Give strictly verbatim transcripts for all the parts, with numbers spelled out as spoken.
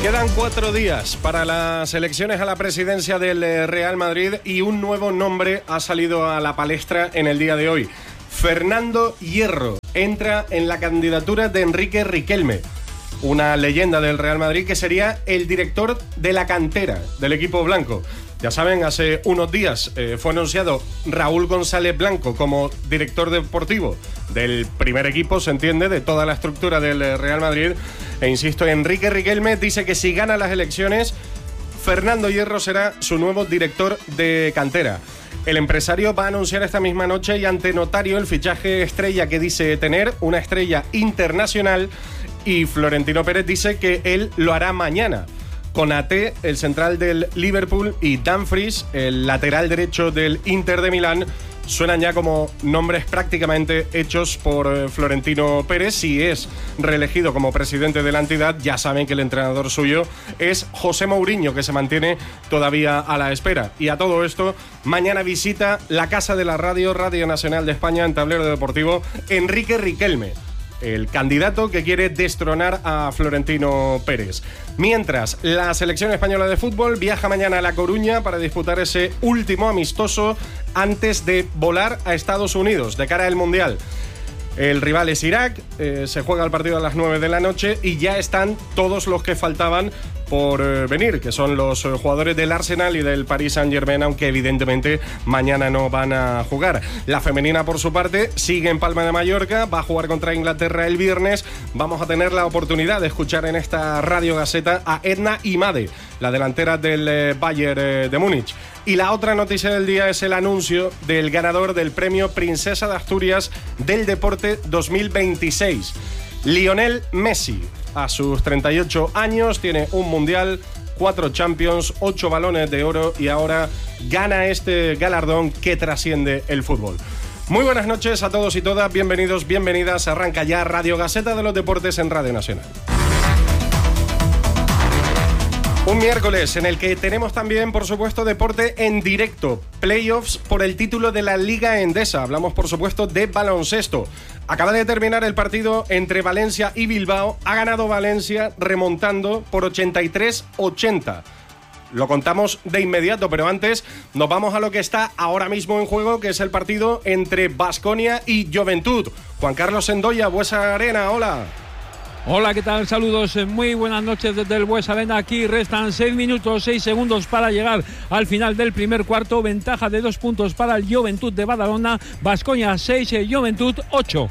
Quedan cuatro días para las elecciones a la presidencia del Real Madrid y un nuevo nombre ha salido a la palestra en el día de hoy. Fernando Hierro entra en la candidatura de Enrique Riquelme, una leyenda del Real Madrid que sería el director de la cantera del equipo blanco. Ya saben, hace unos días eh, fue anunciado Raúl González Blanco como director deportivo del primer equipo, se entiende, de toda la estructura del Real Madrid. E insisto, Enrique Riquelme dice que si gana las elecciones, Fernando Hierro será su nuevo director de cantera. El empresario va a anunciar esta misma noche y ante notario el fichaje estrella que dice tener, una estrella internacional, y Florentino Pérez dice que él lo hará mañana. Konaté, el central del Liverpool, y Dumfries, el lateral derecho del Inter de Milán, suenan ya como nombres prácticamente hechos por Florentino Pérez. Si es reelegido como presidente de la entidad, ya saben que el entrenador suyo es José Mourinho, que se mantiene todavía a la espera. Y a todo esto, mañana visita la Casa de la Radio, Radio Nacional de España, en Tablero Deportivo, Enrique Riquelme, el candidato que quiere destronar a Florentino Pérez. Mientras, la selección española de fútbol viaja mañana a La Coruña para disputar ese último amistoso antes de volar a Estados Unidos de cara al Mundial. El rival es Irak, eh, se juega el partido a las nueve de la noche y ya están todos los que faltaban por eh, venir, que son los eh, jugadores del Arsenal y del Paris Saint-Germain, aunque evidentemente mañana no van a jugar. La femenina, por su parte, sigue en Palma de Mallorca, va a jugar contra Inglaterra el viernes. Vamos a tener la oportunidad de escuchar en esta Radio Gaceta a Edna Imade, la delantera del eh, Bayern eh, de Múnich. Y la otra noticia del día es el anuncio del ganador del premio Princesa de Asturias del Deporte dos mil veintiséis. Lionel Messi, a sus treinta y ocho años, tiene un Mundial, cuatro Champions, ocho balones de oro y ahora gana este galardón que trasciende el fútbol. Muy buenas noches a todos y todas, bienvenidos, bienvenidas. Arranca ya Radio Gaceta de los Deportes en Radio Nacional. Un miércoles en el que tenemos también, por supuesto, deporte en directo. Playoffs por el título de la Liga Endesa. Hablamos, por supuesto, de baloncesto. Acaba de terminar el partido entre Valencia y Bilbao. Ha ganado Valencia remontando por ochenta y tres ochenta. Lo contamos de inmediato, pero antes nos vamos a lo que está ahora mismo en juego, que es el partido entre Baskonia y Joventut. Juan Carlos Sendoya, Buesa Arena, hola. Hola, ¿qué tal? Saludos, muy buenas noches desde el Buesa Arena. Aquí restan seis minutos, seis segundos para llegar al final del primer cuarto. Ventaja de dos puntos para el Joventut de Badalona. Baskonia seis, Joventut ocho.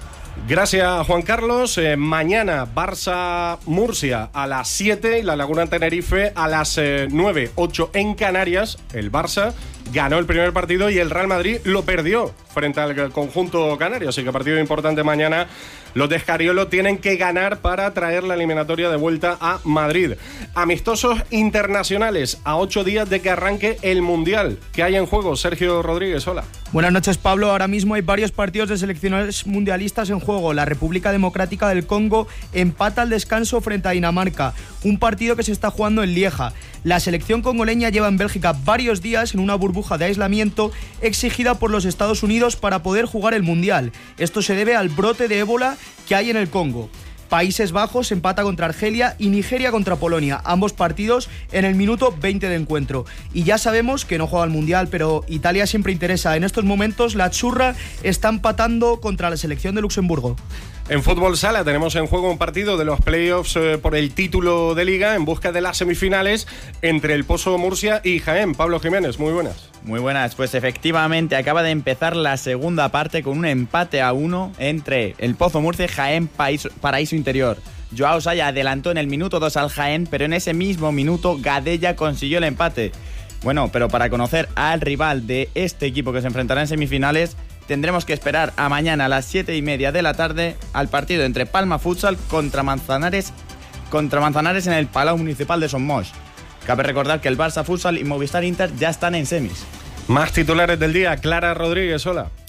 Gracias, Juan Carlos. Eh, mañana Barça-Murcia a las siete y la Laguna-Tenerife a las eh, nueve, ocho en Canarias. El Barça ganó el primer partido y el Real Madrid lo perdió frente al conjunto canario. Así que partido importante mañana. Los de Escariolo tienen que ganar para traer la eliminatoria de vuelta a Madrid. Amistosos internacionales a ocho días de que arranque el Mundial. ¿Qué hay en juego? Sergio Rodríguez, hola. Buenas noches, Pablo. Ahora mismo hay varios partidos de seleccionados mundialistas en juego. La República Democrática del Congo empata al descanso frente a Dinamarca. Un partido que se está jugando en Lieja. La selección congoleña lleva en Bélgica varios días en una burbuja de aislamiento exigida por los Estados Unidos para poder jugar el Mundial. Esto se debe al brote de ébola que hay en el Congo. Países Bajos empata contra Argelia y Nigeria contra Polonia, ambos partidos en el minuto veinte de encuentro. Y ya sabemos que no juega el Mundial, pero Italia siempre interesa. En estos momentos la Churra está empatando contra la selección de Luxemburgo. En fútbol sala tenemos en juego un partido de los playoffs eh, por el título de Liga en busca de las semifinales entre el Pozo Murcia y Jaén. Pablo Jiménez, muy buenas. Muy buenas, pues efectivamente acaba de empezar la segunda parte con un empate a uno entre el Pozo Murcia y Jaén Paraíso Interior. Joao Saya adelantó en el minuto dos al Jaén, pero en ese mismo minuto Gadella consiguió el empate. Bueno, pero para conocer al rival de este equipo que se enfrentará en semifinales, tendremos que esperar a mañana a las siete y media de la tarde al partido entre Palma Futsal contra Manzanares, contra Manzanares en el Palau Municipal de Somos. Cabe recordar que el Barça Futsal y Movistar Inter ya están en semis. Más titulares del día. Clara Rodríguez, hola.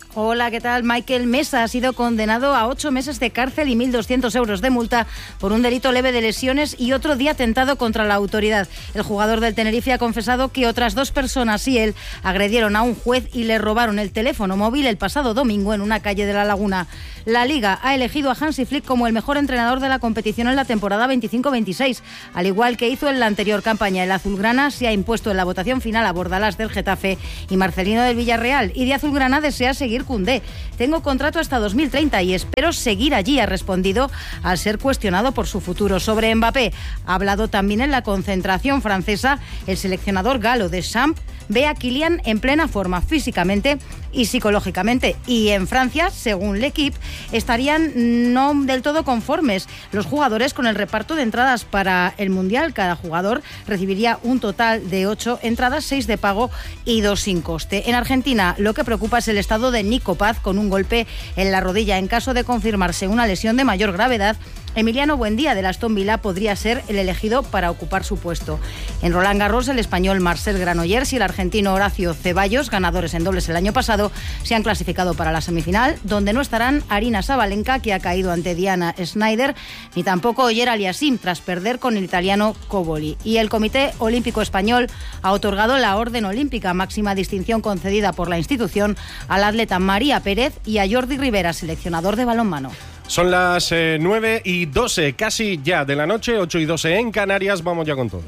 Hola, ¿qué tal? Michael Mesa ha sido condenado a ocho meses de cárcel y mil doscientos euros de multa por un delito leve de lesiones y otro de atentado contra la autoridad. El jugador del Tenerife ha confesado que otras dos personas y él agredieron a un juez y le robaron el teléfono móvil el pasado domingo en una calle de La Laguna. La Liga ha elegido a Hansi Flick como el mejor entrenador de la competición en la temporada veinticinco veintiséis. Al igual que hizo en la anterior campaña, el azulgrana se ha impuesto en la votación final a Bordalás del Getafe y Marcelino del Villarreal. Y de azulgrana desea seguir Koundé. Tengo contrato hasta dos mil treinta y espero seguir allí, ha respondido al ser cuestionado por su futuro. Sobre Mbappé, ha hablado también en la concentración francesa. El seleccionador galo Deschamps ve a Kylian en plena forma físicamente y psicológicamente. Y en Francia, según L'Équipe, estarían no del todo conformes los jugadores con el reparto de entradas para el Mundial. Cada jugador recibiría un total de ocho entradas, seis de pago y dos sin coste. En Argentina, lo que preocupa es el estado de Nico Paz, con un golpe en la rodilla. En caso de confirmarse una lesión de mayor gravedad, Emiliano Buendía del Aston Villa podría ser el elegido para ocupar su puesto. En Roland Garros, el español Marcel Granollers y el argentino Horacio Ceballos, ganadores en dobles el año pasado, se han clasificado para la semifinal, donde no estarán Arina Sabalenka, que ha caído ante Diana Schneider, ni tampoco Oyer Aliassime, tras perder con el italiano Coboli. Y el Comité Olímpico Español ha otorgado la Orden Olímpica, máxima distinción concedida por la institución, al atleta María Pérez y a Jordi Rivera, seleccionador de balonmano. Son las eh, nueve y doce, casi ya de la noche, ocho y doce en Canarias. Vamos ya con todo.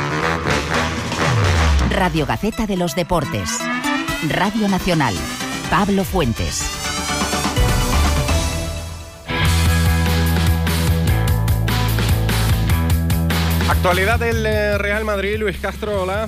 Radio Gaceta de los Deportes. Radio Nacional. Pablo Fuentes. Actualidad del eh, Real Madrid, Luis Castro, hola.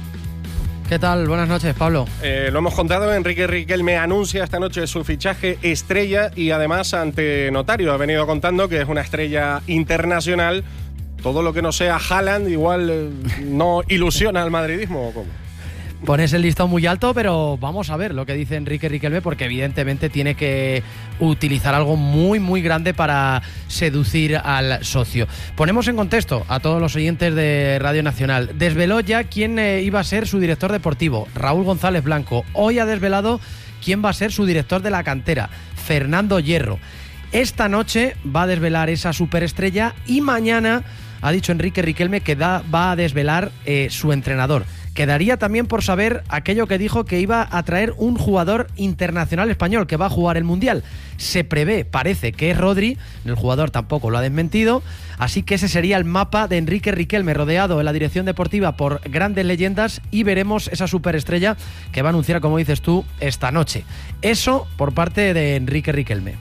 ¿Qué tal? Buenas noches, Pablo. Eh, lo hemos contado, Enrique Riquelme anuncia esta noche su fichaje estrella y además ante notario ha venido contando que es una estrella internacional. Todo lo que no sea Haaland igual eh, no ilusiona al madridismo, ¿o cómo? Pones el listón muy alto, pero vamos a ver lo que dice Enrique Riquelme, porque evidentemente tiene que utilizar algo muy, muy grande para seducir al socio. Ponemos en contexto a todos los oyentes de Radio Nacional. Desveló ya quién eh, iba a ser su director deportivo, Raúl González Blanco. Hoy ha desvelado quién va a ser su director de la cantera, Fernando Hierro. Esta noche va a desvelar esa superestrella y mañana ha dicho Enrique Riquelme que da, va a desvelar eh, su entrenador. Quedaría también por saber aquello que dijo, que iba a traer un jugador internacional español que va a jugar el Mundial. Se prevé, parece que es Rodri, el jugador tampoco lo ha desmentido, así que ese sería el mapa de Enrique Riquelme, rodeado en la dirección deportiva por grandes leyendas, y veremos esa superestrella que va a anunciar, como dices tú, esta noche. Eso por parte de Enrique Riquelme.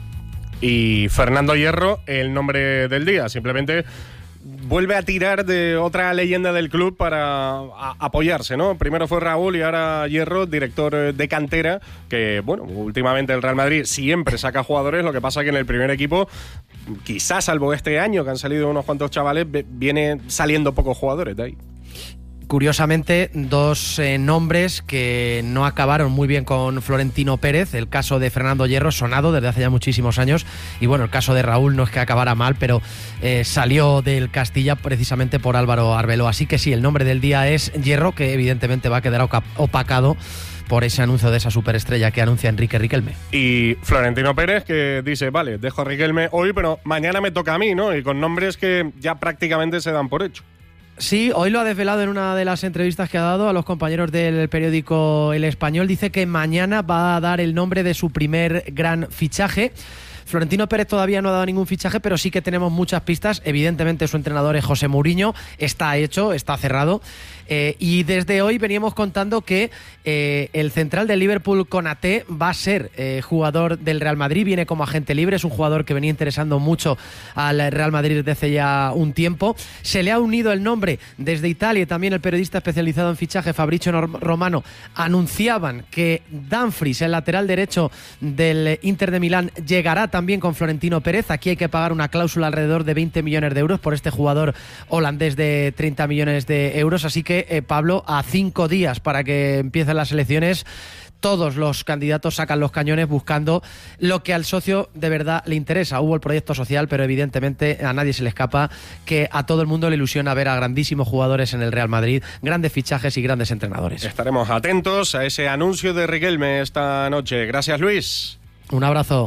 Y Fernando Hierro, el nombre del día, simplemente vuelve a tirar de otra leyenda del club para a, apoyarse, ¿no? Primero fue Raúl y ahora Hierro, director de cantera, que, bueno, últimamente el Real Madrid siempre saca jugadores, lo que pasa que en el primer equipo, quizás salvo este año, que han salido unos cuantos chavales, viene saliendo pocos jugadores de ahí. Curiosamente, dos eh, nombres que no acabaron muy bien con Florentino Pérez. El caso de Fernando Hierro, sonado desde hace ya muchísimos años, y bueno, el caso de Raúl no es que acabara mal, pero eh, salió del Castilla precisamente por Álvaro Arbeloa. Así que sí, el nombre del día es Hierro, que evidentemente va a quedar opacado por ese anuncio de esa superestrella que anuncia Enrique Riquelme. Y Florentino Pérez, que dice, vale, dejo a Riquelme hoy, pero mañana me toca a mí, ¿no? Y con nombres que ya prácticamente se dan por hecho. Sí, hoy lo ha desvelado en una de las entrevistas que ha dado a los compañeros del periódico El Español. Dice que mañana va a dar el nombre de su primer gran fichaje. Florentino Pérez todavía no ha dado ningún fichaje, pero sí que tenemos muchas pistas. Evidentemente su entrenador es José Mourinho, está hecho, está cerrado. Eh, y desde hoy veníamos contando que eh, el central del Liverpool, Konaté, va a ser eh, jugador del Real Madrid, viene como agente libre, es un jugador que venía interesando mucho al Real Madrid desde hace ya un tiempo. Se le ha unido el nombre desde Italia, y también el periodista especializado en fichaje Fabrizio Romano anunciaban que Dumfries, el lateral derecho del Inter de Milán, llegará también con Florentino Pérez. Aquí hay que pagar una cláusula alrededor de veinte millones de euros por este jugador holandés de treinta millones de euros, así que Eh, Pablo, a cinco días para que empiecen las elecciones, todos los candidatos sacan los cañones buscando lo que al socio de verdad le interesa. Hubo el proyecto social, pero evidentemente a nadie se le escapa que a todo el mundo le ilusiona ver a grandísimos jugadores en el Real Madrid, grandes fichajes y grandes entrenadores. Estaremos atentos a ese anuncio de Riquelme esta noche. Gracias, Luis. Un abrazo.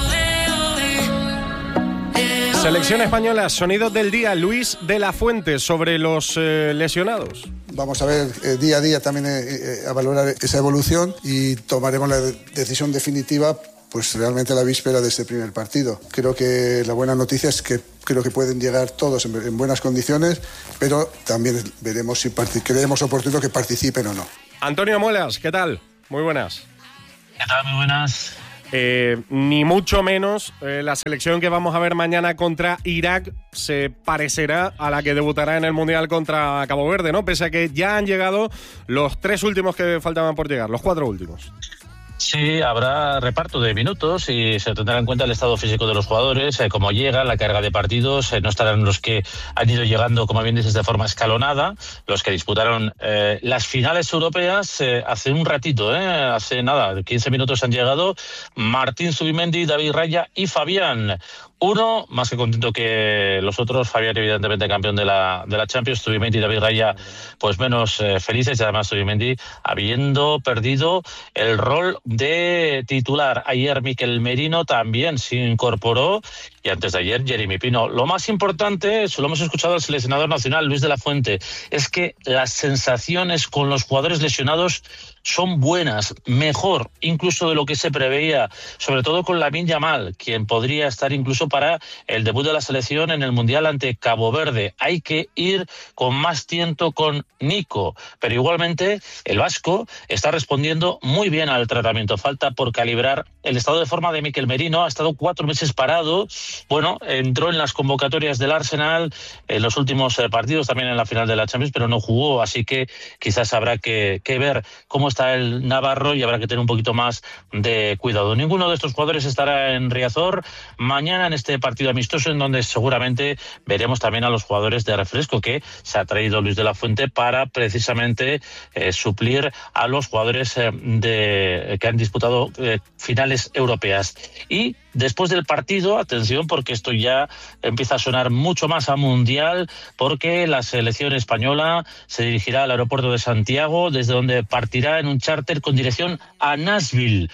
Selección española, sonidos del día. Luis de la Fuente sobre los eh, lesionados. Vamos a ver eh, día a día también eh, eh, a valorar esa evolución y tomaremos la de- decisión definitiva pues realmente a la víspera de este primer partido. Creo que la buena noticia es que creo que pueden llegar todos en, en buenas condiciones, pero también veremos si partic- creemos oportuno que participen o no. Antonio Muelas, ¿qué tal? Muy buenas. ¿Qué tal? Muy buenas. Eh, ni mucho menos eh, la selección que vamos a ver mañana contra Irak se parecerá a la que debutará en el Mundial contra Cabo Verde, ¿no? Pese a que ya han llegado los tres últimos que faltaban por llegar, los cuatro últimos. Sí, habrá reparto de minutos y se tendrá en cuenta el estado físico de los jugadores, eh, cómo llega, la carga de partidos. Eh, no estarán los que han ido llegando, como bien dices, de forma escalonada, los que disputaron eh, las finales europeas eh, hace un ratito, eh, hace nada, quince minutos han llegado Martín Zubimendi, David Raya y Fabián. Uno, más que contento que los otros. Fabián, evidentemente, campeón de la, de la Champions. Zubimendi y David Raya, pues menos eh, felices. Y además, Zubimendi habiendo perdido el rol de titular. Ayer, Mikel Merino también se incorporó. Y antes de ayer, Jeremy Pino. Lo más importante, eso lo hemos escuchado al seleccionador nacional, Luis de la Fuente, es que las sensaciones con los jugadores lesionados son buenas, mejor incluso de lo que se preveía, sobre todo con Lamine Yamal, quien podría estar incluso para el debut de la selección en el Mundial ante Cabo Verde. Hay que ir con más tiento con Nico, pero igualmente el vasco está respondiendo muy bien al tratamiento. Falta por calibrar el estado de forma de Mikel Merino. Ha estado cuatro meses parado. Bueno, entró en las convocatorias del Arsenal en los últimos eh, partidos, también en la final de la Champions, pero no jugó, así que quizás habrá que, que ver cómo está el navarro y habrá que tener un poquito más de cuidado. Ninguno de estos jugadores estará en Riazor mañana en este partido amistoso, en donde seguramente veremos también a los jugadores de refresco que se ha traído Luis de la Fuente para precisamente eh, suplir a los jugadores eh, de, que han disputado eh, finales europeas. Y después del partido, atención, porque esto ya empieza a sonar mucho más a mundial, porque la selección española se dirigirá al aeropuerto de Santiago, desde donde partirá en un charter con dirección a Nashville,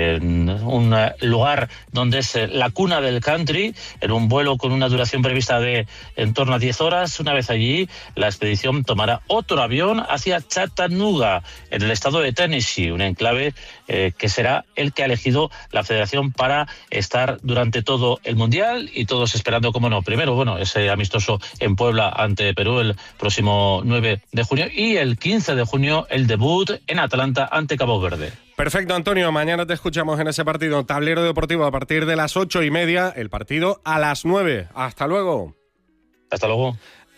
en un lugar donde es la cuna del country, en un vuelo con una duración prevista de en torno a diez horas. Una vez allí, la expedición tomará otro avión hacia Chattanooga, en el estado de Tennessee, un enclave eh, que será el que ha elegido la federación para estar durante todo el Mundial, y todos esperando, como no, primero, bueno, ese amistoso en Puebla ante Perú el próximo nueve de junio y el quince de junio el debut en Atlanta ante Cabo Verde. Perfecto, Antonio. Mañana te escuchamos en ese partido. Tablero Deportivo a partir de las ocho y media. El partido a las nueve. Hasta luego. Hasta luego.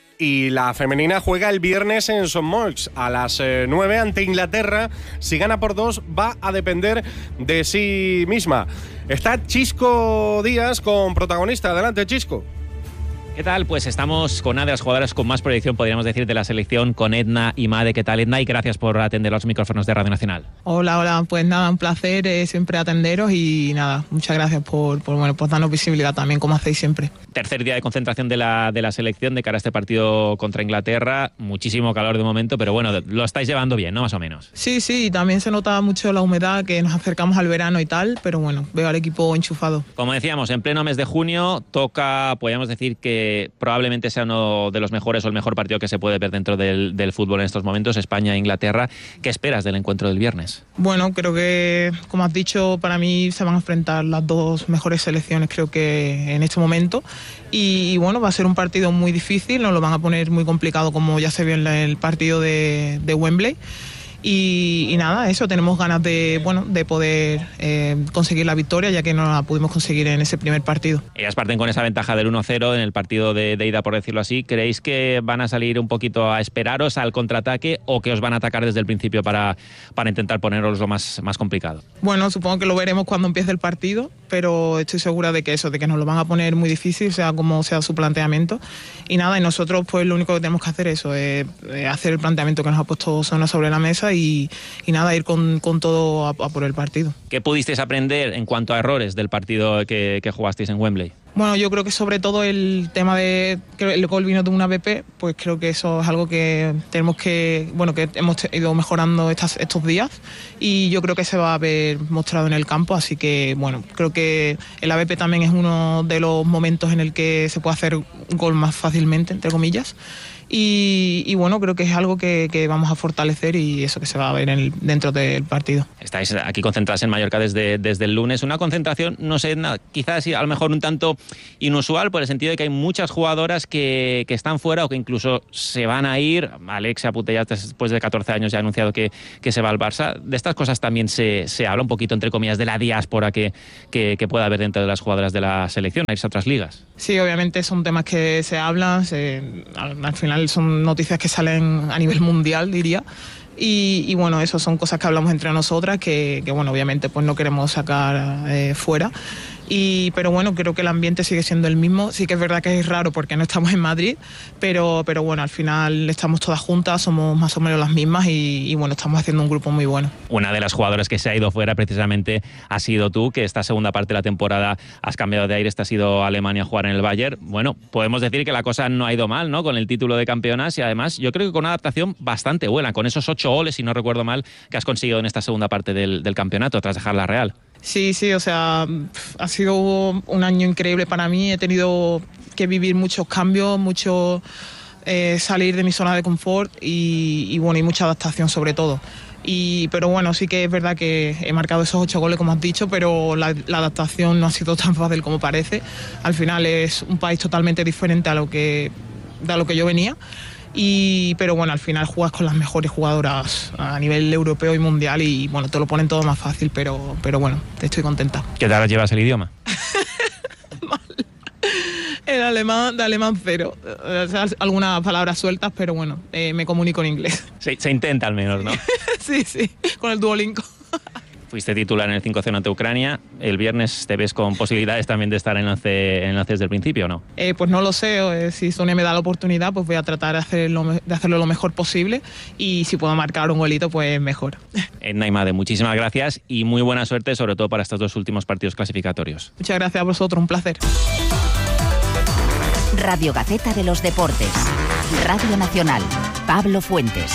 Y la femenina juega el viernes en St. Moritz a las eh, nueve ante Inglaterra. Si gana por dos, va a depender de sí misma. Está Chisco Díaz con protagonista. Adelante, Chisco. ¿Qué tal? Pues estamos con una de las jugadoras con más proyección, podríamos decir, de la selección, con Edna Imade. ¿Qué tal, Edna? Y gracias por atender los micrófonos de Radio Nacional. Hola, hola. Pues nada, un placer eh, siempre atenderos y nada, muchas gracias por, por, bueno, por darnos visibilidad también, como hacéis siempre. Tercer día de concentración de la, de la selección de cara a este partido contra Inglaterra. Muchísimo calor de momento, pero bueno, lo estáis llevando bien, ¿no? Más o menos. Sí, sí, también se nota mucho la humedad, que nos acercamos al verano y tal, pero bueno, veo al equipo enchufado. Como decíamos, en pleno mes de junio toca, podríamos decir que probablemente sea uno de los mejores o el mejor partido que se puede ver dentro del, del fútbol en estos momentos, España-Inglaterra. ¿Qué esperas del encuentro del viernes? Bueno, creo que, como has dicho, para mí se van a enfrentar las dos mejores selecciones, creo que en este momento. Y, y bueno, va a ser un partido muy difícil, nos lo van a poner muy complicado, como ya se vio en el partido de, de Wembley. Y, y nada, eso, tenemos ganas de, bueno, de poder eh, conseguir la victoria, ya que no la pudimos conseguir en ese primer partido. Ellas parten con esa ventaja del uno cero en el partido de, de ida, por decirlo así. ¿Creéis que van a salir un poquito a esperaros al contraataque o que os van a atacar desde el principio para, para intentar poneros lo más, más complicado? Bueno, supongo que lo veremos cuando empiece el partido, pero estoy segura de que eso, de que nos lo van a poner muy difícil, sea como sea su planteamiento. Y nada, y nosotros pues lo único que tenemos que hacer es eso, eh, hacer el planteamiento que nos ha puesto Sona sobre la mesa casa y, y nada, ir con, con todo a, a por el partido. ¿Qué pudisteis aprender en cuanto a errores del partido que, que jugasteis en Wembley? Bueno, yo creo que sobre todo el tema de que el gol vino de una A B P, pues creo que eso es algo que tenemos que, bueno, que hemos ido mejorando estas, estos días y yo creo que se va a ver mostrado en el campo, así que bueno, creo que el A B P también es uno de los momentos en el que se puede hacer gol más fácilmente, entre comillas. Y, y bueno, creo que es algo que, que vamos a fortalecer y eso que se va a ver en el, dentro del partido. Estáis aquí concentrados en Mallorca desde, desde el lunes. Una concentración, no sé, quizás a lo mejor un tanto inusual por el sentido de que hay muchas jugadoras que, que están fuera o que incluso se van a ir. Alexia Putellas, después de catorce años, ya ha anunciado que, que se va al Barça. De estas cosas también se, se habla un poquito, entre comillas, de la diáspora que, que, que pueda haber dentro de las jugadoras de la selección, a irse a otras ligas. Sí, obviamente son temas que se hablan, se, al, al final son noticias que salen a nivel mundial, diría. Y, y bueno, eso son cosas que hablamos entre nosotras que, que bueno, obviamente pues no queremos sacar eh, fuera. Y, pero bueno, creo que el ambiente sigue siendo el mismo. Sí que es verdad que es raro porque no estamos en Madrid, pero, pero bueno, al final estamos todas juntas, somos más o menos las mismas y, y bueno, estamos haciendo un grupo muy bueno. Una de las jugadoras que se ha ido fuera precisamente ha sido tú, que esta segunda parte de la temporada has cambiado de aire, te has ido a Alemania a jugar en el Bayern. Bueno, podemos decir que la cosa no ha ido mal, ¿no? Con el título de campeonas y además yo creo que con una adaptación bastante buena, con esos ocho goles, si no recuerdo mal, que has conseguido en esta segunda parte del, del campeonato tras dejar la Real. Sí, sí, o sea, ha sido un año increíble para mí. He tenido que vivir muchos cambios, mucho eh, salir de mi zona de confort y, y bueno, y mucha adaptación sobre todo. Y, pero bueno, sí que es verdad que he marcado esos ocho goles, como has dicho, pero la, la adaptación no ha sido tan fácil como parece. Al final es un país totalmente diferente a lo que, a lo que yo venía. Y, pero bueno, al final juegas con las mejores jugadoras a nivel europeo y mundial y bueno, te lo ponen todo más fácil, pero, pero bueno, estoy contenta. ¿Qué tal llevas el idioma? Mal. El alemán, de alemán cero. O sea, algunas palabras sueltas, pero bueno, eh, me comunico en inglés. Se, se intenta al menos, ¿no? Sí, sí, con el Duolingo. Fuiste titular en el cinco cero ante Ucrania. ¿El viernes te ves con posibilidades también de estar en el once, en el once desde el principio o no? Eh, pues no lo sé. Eh, si Sonia me da la oportunidad, pues voy a tratar de hacerlo, de hacerlo lo mejor posible. Y si puedo marcar un golito, pues mejor. Edna Imade, muchísimas gracias y muy buena suerte, sobre todo para estos dos últimos partidos clasificatorios. Muchas gracias a vosotros, un placer. Radio Gaceta de los Deportes. Radio Nacional. Pablo Fuentes.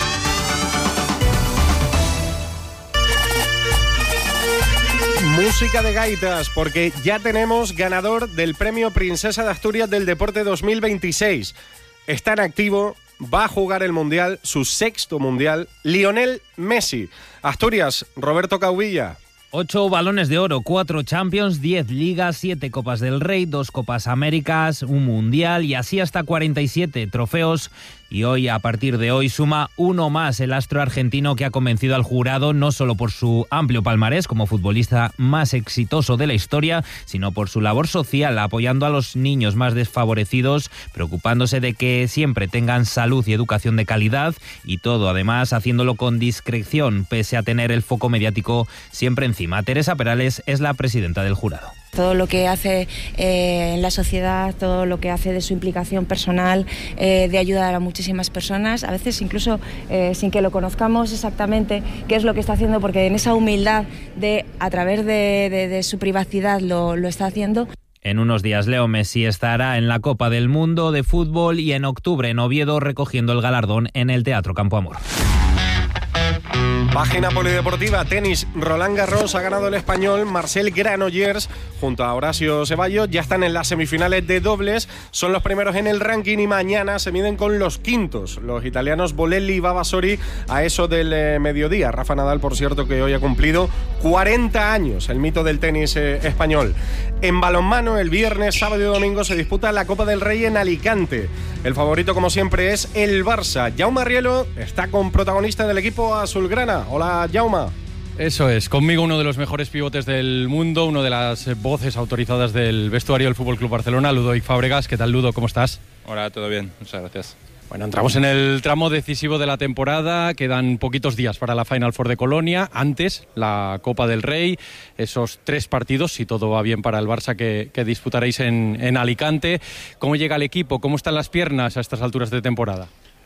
Música de gaitas, porque ya tenemos ganador del Premio Princesa de Asturias del Deporte dos mil veintiséis. Está en activo, va a jugar el Mundial, su sexto Mundial, Lionel Messi. Asturias, Roberto Caubilla. Ocho balones de oro, cuatro Champions, diez ligas, siete Copas del Rey, dos Copas Américas, un Mundial y así hasta cuarenta y siete trofeos. Y hoy, a partir de hoy, suma uno más el astro argentino que ha convencido al jurado no solo por su amplio palmarés como futbolista más exitoso de la historia, sino por su labor social apoyando a los niños más desfavorecidos, preocupándose de que siempre tengan salud y educación de calidad y todo, además, haciéndolo con discreción, pese a tener el foco mediático siempre encima. Teresa Perales es la presidenta del jurado. Todo lo que hace eh, en la sociedad, todo lo que hace de su implicación personal, eh, de ayudar a muchísimas personas, a veces incluso eh, sin que lo conozcamos exactamente qué es lo que está haciendo, porque en esa humildad de a través de, de, de su privacidad lo, lo está haciendo. En unos días Leo Messi estará en la Copa del Mundo de Fútbol y en octubre en Oviedo recogiendo el galardón en el Teatro Campo Amor. Página polideportiva, tenis. Roland Garros ha ganado el español Marcel Granollers junto a Horacio Ceballos. Ya están en las semifinales de dobles. Son los primeros en el ranking y mañana se miden con los quintos. Los italianos Bolelli y Vavasori a eso del eh, mediodía. Rafa Nadal, por cierto, que hoy ha cumplido cuarenta años, el mito del tenis eh, español. En balonmano, el viernes, sábado y domingo se disputa la Copa del Rey en Alicante. El favorito, como siempre, es el Barça. Jaume Arrielo está con protagonista del equipo azulgrana. Hola, Jaume. Eso es, conmigo uno de los mejores pivotes del mundo, uno de las voces autorizadas del vestuario del F C Barcelona, Ludovic Fábregas. ¿Qué tal, Ludo? ¿Cómo estás? Hola, todo bien, muchas gracias. Bueno, entramos en el tramo decisivo de la temporada, quedan poquitos días para la Final Four de Colonia, antes la Copa del Rey, esos tres partidos, si todo va bien para el Barça, que, que disputaréis en, en Alicante. ¿Cómo llega el equipo? ¿Cómo están las piernas a estas alturas de temporada?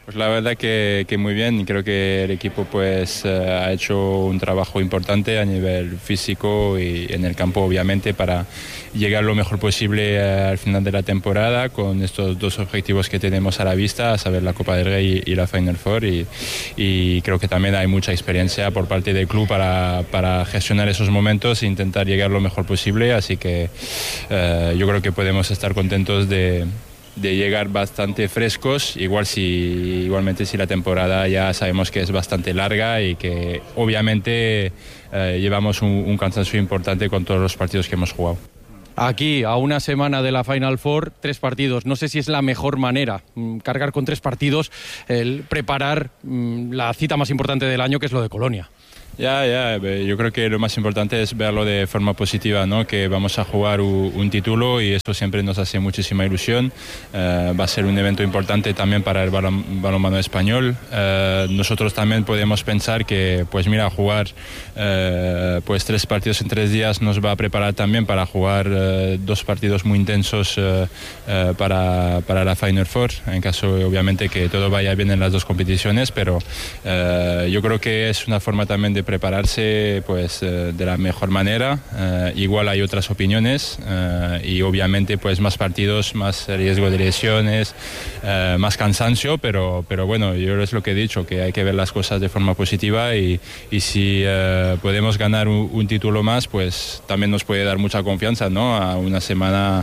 Pues la verdad que, que muy bien, creo que el equipo pues uh, ha hecho un trabajo importante a nivel físico y en el campo obviamente para llegar lo mejor posible uh, al final de la temporada con estos dos objetivos que tenemos a la vista, a saber la Copa del Rey y, y la Final Four y, y creo que también hay mucha experiencia por parte del club para, para gestionar esos momentos e intentar llegar lo mejor posible, así que uh, yo creo que podemos estar contentos de de llegar bastante frescos, igual si, igualmente si la temporada ya sabemos que es bastante larga y que obviamente eh, llevamos un, un cansancio importante con todos los partidos que hemos jugado. Aquí, a una semana de la Final Four, tres partidos. No sé si es la mejor manera, cargar con tres partidos, el preparar la cita más importante del año, que es lo de Colonia. Ya, ya, yo creo que lo más importante es verlo de forma positiva, ¿no? Que vamos a jugar un, un título y esto siempre nos hace muchísima ilusión. Uh, va a ser un evento importante también para el balon, balonmano español. Uh, nosotros también podemos pensar que, pues mira, jugar uh, pues tres partidos en tres días nos va a preparar también para jugar uh, dos partidos muy intensos uh, uh, para, para la Final Four, en caso obviamente que todo vaya bien en las dos competiciones, pero uh, yo creo que es una forma también de prepararse pues uh, de la mejor manera. Uh, igual hay otras opiniones uh, y obviamente pues más partidos, más riesgo de lesiones, uh, más cansancio, pero, pero bueno, yo es lo que he dicho, que hay que ver las cosas de forma positiva y, y si uh, podemos ganar un, un título más, pues también nos puede dar mucha confianza, ¿no? A una semana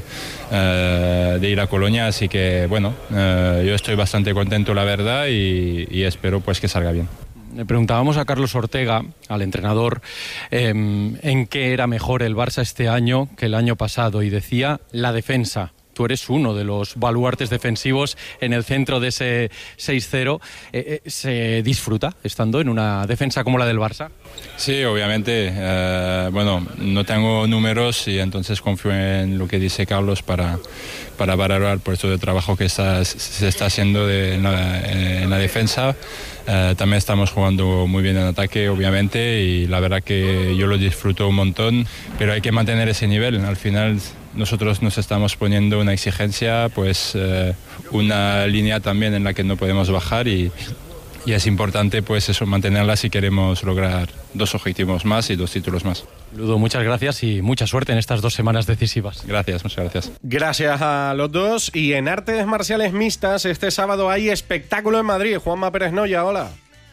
uh, de ir a Colonia, así que bueno, uh, yo estoy bastante contento la verdad y, y espero pues que salga bien. Le preguntábamos a Carlos Ortega, al entrenador, eh, en qué era mejor el Barça este año que el año pasado y decía la defensa. Tú eres uno de los baluartes defensivos en el centro de ese seis cero. Eh, eh, ¿Se disfruta estando en una defensa como la del Barça? Sí, obviamente. Uh, bueno, no tengo números y entonces confío en lo que dice Carlos para, para valorar por esto de trabajo que está, se está haciendo de, en, la, en la defensa. Uh, también estamos jugando muy bien en ataque, obviamente, y la verdad que yo lo disfruto un montón, pero hay que mantener ese nivel. Al final nosotros nos estamos poniendo una exigencia, pues uh, una línea también en la que no podemos bajar y, y es importante pues eso, mantenerla si queremos lograr dos objetivos más y dos títulos más. Ludo, muchas gracias y mucha suerte en estas dos semanas decisivas. Gracias, muchas gracias. Gracias a los dos. Y en artes marciales mixtas, este sábado hay espectáculo en Madrid. Juanma Pérez Noya, hola.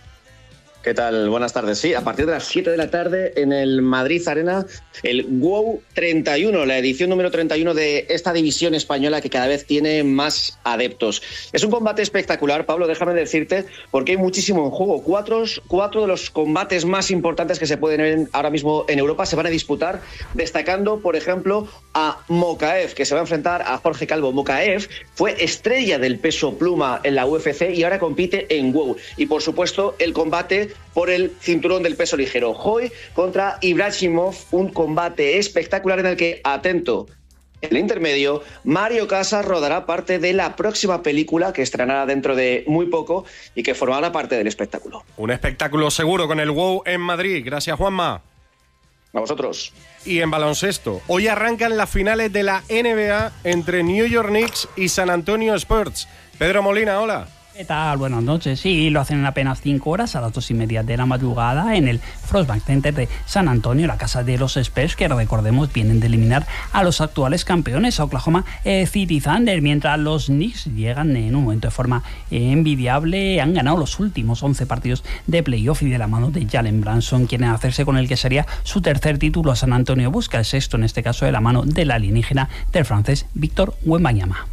¿Qué tal? Buenas tardes. Sí, a partir de las siete de la tarde en el Madrid Arena, el WOW treinta y uno, la edición número treinta y uno de esta división española que cada vez tiene más adeptos. Es un combate espectacular, Pablo, déjame decirte, porque hay muchísimo en juego. Cuatro, cuatro de los combates más importantes que se pueden ver ahora mismo en Europa se van a disputar, destacando, por ejemplo, a Mokaev, que se va a enfrentar a Jorge Calvo. Mokaev fue estrella del peso pluma en la U F C y ahora compite en WOW. Y, por supuesto, el combate por el cinturón del peso ligero. Hoy contra Ibrahimov, un combate espectacular en el que, atento, en el intermedio, Mario Casas rodará parte de la próxima película que estrenará dentro de muy poco y que formará parte del espectáculo. Un espectáculo seguro con el WOW en Madrid. Gracias, Juanma. A vosotros. Y en baloncesto, hoy arrancan las finales de la N B A entre New York Knicks y San Antonio Spurs. Pedro Molina, hola. ¿Qué tal? Buenas noches. Sí, lo hacen en apenas cinco horas, a las dos y media de la madrugada, en el Frostbank Center de San Antonio, la casa de los Spurs, que recordemos vienen de eliminar a los actuales campeones, Oklahoma eh, City Thunder, mientras los Knicks llegan en un momento de forma eh, envidiable. Han ganado los últimos once partidos de playoff y de la mano de Jalen Brunson quieren hacerse con el que sería su tercer título. San Antonio busca el sexto, en este caso de la mano del alienígena del francés Víctor Wembanyama.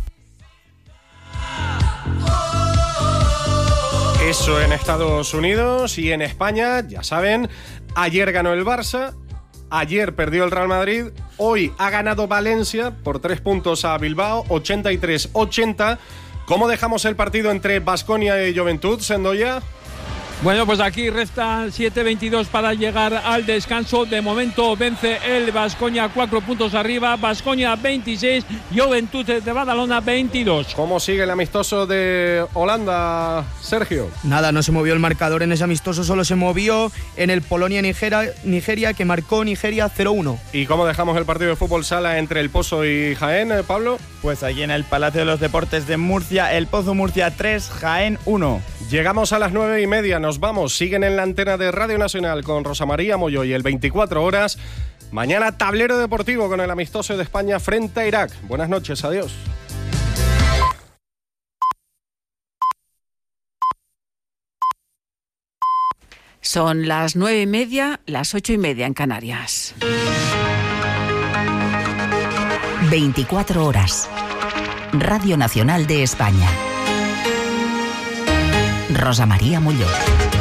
Eso en Estados Unidos. Y en España, ya saben, ayer ganó el Barça, ayer perdió el Real Madrid, hoy ha ganado Valencia por tres puntos a Bilbao, ochenta y tres ochenta. ¿Cómo dejamos el partido entre Baskonia y Juventud, Sendoya? Bueno, pues aquí restan siete veintidós para llegar al descanso. De momento vence el Baskonia, cuatro puntos arriba. Baskonia veintiséis, Juventud de Badalona veintidós. ¿Cómo sigue el amistoso de Holanda, Sergio? Nada, no se movió el marcador en ese amistoso, solo se movió en el Polonia-Nigeria, Nigeria, que marcó Nigeria cero uno. ¿Y cómo dejamos el partido de fútbol sala entre el Pozo y Jaén, eh, Pablo? Pues aquí en el Palacio de los Deportes de Murcia, el Pozo Murcia tres, Jaén uno. Llegamos a las nueve y media, nos vamos. Siguen en la antena de Radio Nacional con Rosa María Moyo y el veinticuatro horas. Mañana tablero deportivo con el amistoso de España frente a Irak. Buenas noches, adiós. Son las nueve y media, las ocho y media en Canarias. veinticuatro horas. Radio Nacional de España. Rosa María Molló.